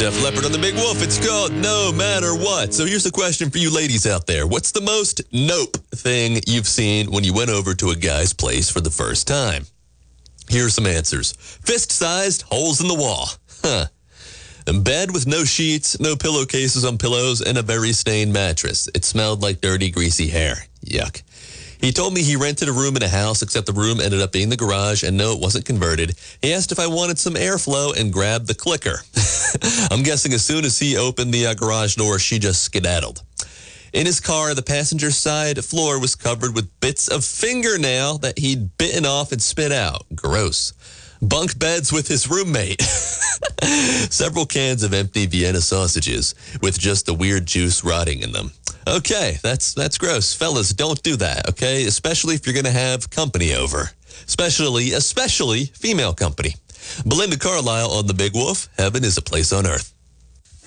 Def Leppard on the Big Wolf. It's called No Matter What. So here's a question for you ladies out there. What's the most nope thing you've seen when you went over to a guy's place for the first time? Here are some answers. Fist-sized holes in the wall. A bed with no sheets, no pillowcases on pillows, and a very stained mattress. It smelled like dirty, greasy hair. Yuck. He told me he rented a room in a house, except the room ended up being the garage, and no, it wasn't converted. He asked if I wanted some airflow and grabbed the clicker. I'm guessing as soon as he opened the garage door, she just skedaddled. In his car, the passenger side floor was covered with bits of fingernail that he'd bitten off and spit out. Gross. Bunk beds with his roommate. Several cans of empty Vienna sausages with just the weird juice rotting in them. Okay, that's gross. Fellas, don't do that, okay? Especially if you're going to have company over. Especially female company. Belinda Carlisle on The Big Wolf. Heaven is a place on earth.